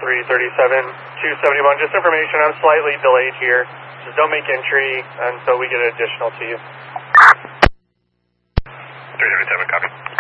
337-271. Just information, I'm slightly delayed here. Just don't make entry until we get an additional to you. 337, copy.